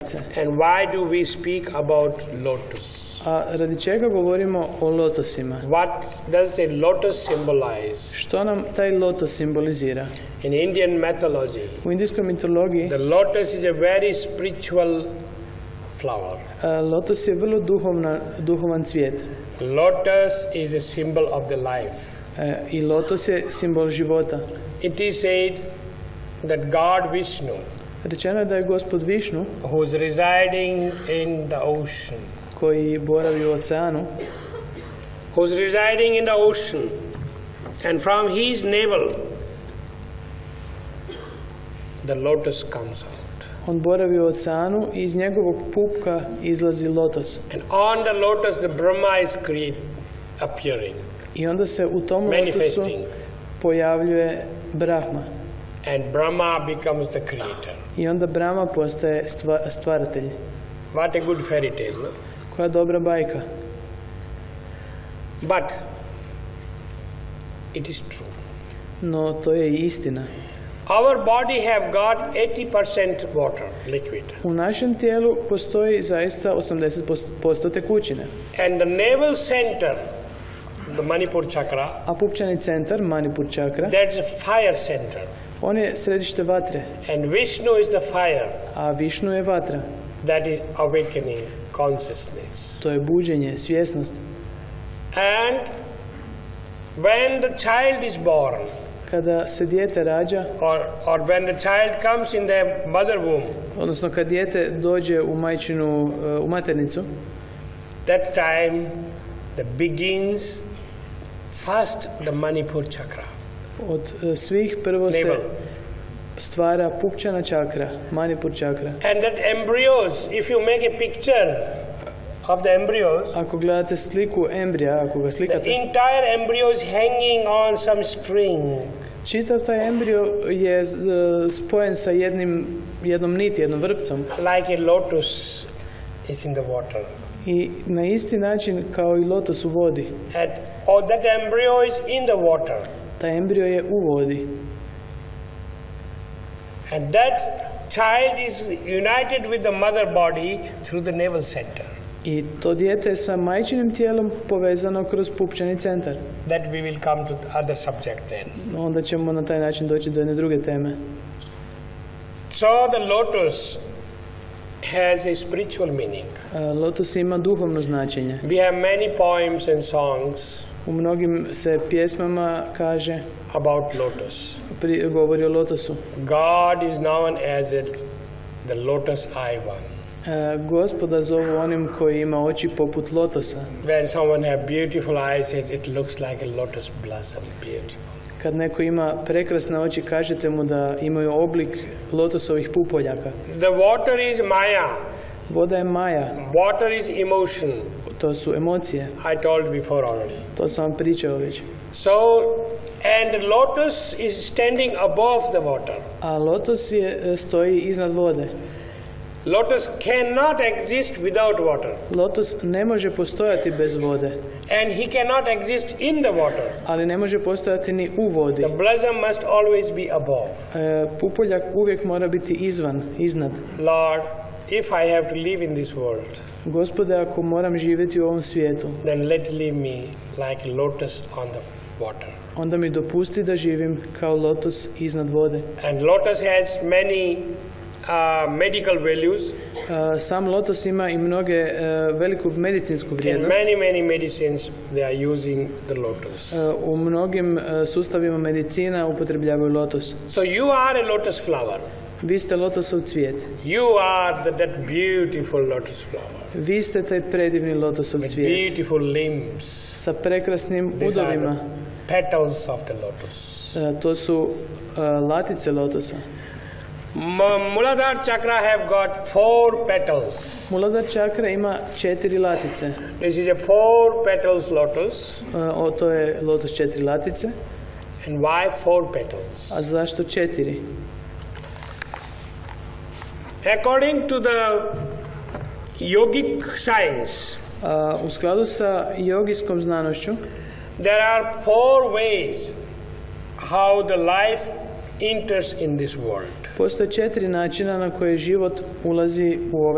And why do we speak about lotus? A radi čega govorimo o lotosima? What does a lotus symbolize? Što nam taj lotos simbolizira? In Indian mythology, U indijskoj mitologiji the lotus is a very spiritual flower. Lotos je vrlo duhovan cvijet. Lotus is a symbol of the life. I lotos je simbol života. It is said that God Vishnu, Rečeno je da je Gospod Višnu, who is residing in the ocean, koji boravi u oceanu, who is residing in the ocean, and from his navel the lotus comes out. on boravi u oceanu i iz njegovog pupka izlazi lotos. And on the lotus the Brahma is appearing, I onda se u tom lotosu manifesting, pojavljuje Brahma. and Brahma becomes the creator. I onda Brahma postaje stvaratelj. What a good fairy tale, no? Koja dobra bajka. But it is true. No, to je i istina. Our body have got 80% water, liquid. U našem tijelu postoji zaista 80% tekućine. And the navel center, the Manipur chakra, a pupčani centar, Manipur čakra, that's a fire center. On je središte vatre. And Vishnu is the fire. A Višnu je vatra. That is awakening consciousness. To je buđenje, svjesnost. And when the child is born, kada se dijete rađa, or when the child comes in the mother womb, odnosno kad dijete dođe u majčinu, u maternicu, that time the begins first the Manipur chakra. Od svih prvo se stvara pupčana čakra, Manipur čakra. And that embryos, if you make a picture of the embryos, ako gledate sliku embrija, ako ga slikate, the entire embryo is hanging on some string. Čitav taj embrio je spojen sa jednom niti, jednom vrpcom. Like a lotus is in the water. I na isti način kao i lotos u vodi. And that embryo is in the water. Taj embrio je u vodi. And that child is united with the mother body through the navel center. I to dijete je sa majčinim tijelom povezano kroz pupčani centar. That we will come to other subject then. Onda ćemo na taj način doći do jedne druge teme. So the lotus has a spiritual meaning. Lotos ima duhovno značenje. We have many poems and songs. U mnogim se pjesmama kaže about lotus. Govori o lotosu. God is known as the lotus eye one. Gospoda zovu onim koji ima oči poput lotosa. When someone have beautiful eyes, it looks like a lotus blossom, beautiful. Kad neko ima prekrasne oči, kažete mu da imaju oblik lotosovih pupoljaka. The water is Maya. Voda je Maja. Water is emotion. To su emocije. I told before already. To sam vam pričao već. So, and the lotus is standing above the water. A lotos stoji iznad vode. Lotus cannot exist without water. Lotos ne može postojati bez vode. And he cannot exist in the water. Ali ne može postojati ni u vodi. The blossom must always be above. Pupoljak uvijek mora biti izvan, iznad. Lord, if I have to live in this world, Gospode, ako moram živjeti u ovom svijetu, then let leave me like a lotus on the water. Onda mi dopusti da živim kao lotos iznad vode. And lotus has many medical values. Sam lotos ima i mnoge veliku medicinsku vrijednost. In many medicines they are using the lotus. U mnogim sustavima medicina upotrebljavaju lotos. So you are a lotus flower. Vi ste lotosov cvijet. You are that beautiful lotus flower. Vi ste taj predivni lotosov cvijet. With beautiful limbs. Sa prekrasnim udovima. Petals of the lotus. To su latice lotosa. Muladhara chakra have got 4 petals. Muladhara čakra ima 4 latice. This is a 4 petals lotus. To je lotos 4 latice. And why 4 petals? A zašto 4? According to the yogic science, u skladu sa jogijskom znanošću, there are 4 ways how the life enters in this world. Postoje 4 načina na koje život ulazi u ovaj